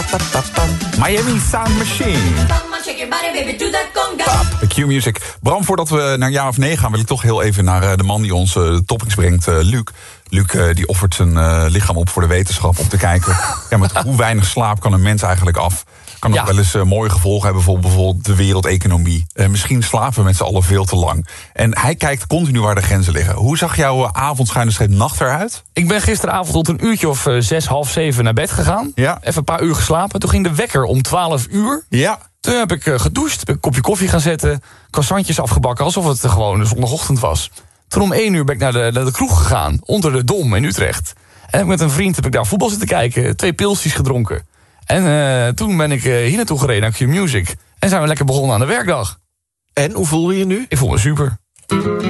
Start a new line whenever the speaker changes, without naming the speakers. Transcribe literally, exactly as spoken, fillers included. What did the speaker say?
Miami Sound Machine. Pop, Q-Music. Bram, voordat we naar jaar of negen gaan, wil ik toch heel even naar uh, de man die ons uh, de toppings brengt, uh, Luc. Luc uh, die offert zijn uh, lichaam op voor de wetenschap om te kijken. Ja, met hoe weinig slaap kan een mens eigenlijk af? Kan ook ja. wel eens uh, mooie gevolgen hebben voor bijvoorbeeld de wereldeconomie. Uh, misschien slapen we met z'n allen veel te lang. En hij kijkt continu waar de grenzen liggen. Hoe zag jouw uh, avond schuine streep nacht eruit?
Ik ben gisteravond tot een uurtje of uh, zes, half zeven naar bed gegaan.
Ja.
Even een paar uur geslapen. Toen ging de wekker om twaalf uur.
Ja.
Toen heb ik uh, gedoucht, heb ik een kopje koffie gaan zetten, croissantjes afgebakken, alsof het uh, gewoon een zondagochtend was. Toen om één uur ben ik naar de, naar de kroeg gegaan, onder de Dom in Utrecht. En heb ik met een vriend heb ik daar voetbal zitten kijken, twee pilsjes gedronken. En uh, toen ben ik uh, hier naartoe gereden naar Q-Music. En zijn we lekker begonnen aan de werkdag.
En, hoe voel je je nu?
Ik voel me super.